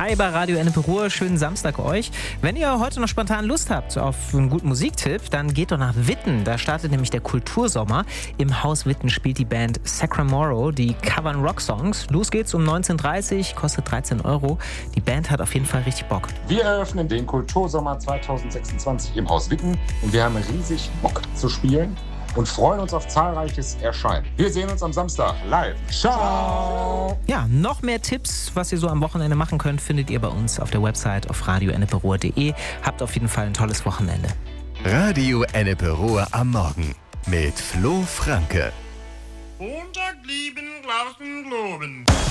Hi bei Radio Ennepe Ruhr, schönen Samstag euch. Wenn ihr heute noch spontan Lust habt auf einen guten Musiktipp, dann geht doch nach Witten. Da startet nämlich der Kultursommer. Im Haus Witten spielt die Band Sacramoro, die covern Rocksongs. Los geht's um 19:30 Uhr, kostet 13 Euro. Die Band hat auf jeden Fall richtig Bock. Wir eröffnen den Kultursommer 2026 im Haus Witten und wir haben riesig Bock zu spielen und freuen uns auf zahlreiches Erscheinen. Wir sehen uns am Samstag live. Ciao! Ja, noch mehr Tipps, was ihr so am Wochenende machen könnt, findet ihr bei uns auf der Website auf radioenneperuhr.de. Habt auf jeden Fall ein tolles Wochenende. Radio Ennepe Ruhr am Morgen mit Flo Franke. Montag lieben, Glauben, Globen.